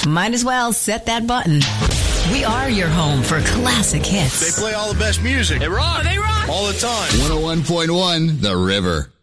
Might as well set that button. We are your home for classic hits. They play all the best music. They rock. They rock. All the time. 101.1 The River.